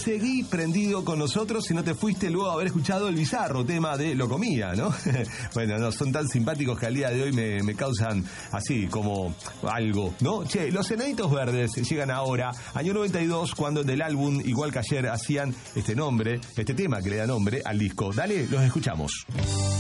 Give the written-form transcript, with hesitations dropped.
seguí prendido con nosotros si no te fuiste luego de haber escuchado el bizarro tema de Lo Comía, ¿no? Bueno, no, son tan simpáticos que al día de hoy me causan así como algo, ¿no? Che, los Enanitos Verdes llegan ahora, año 92, cuando del álbum Igual que Ayer hacían este tema que le da nombre al disco. Dale, los escuchamos.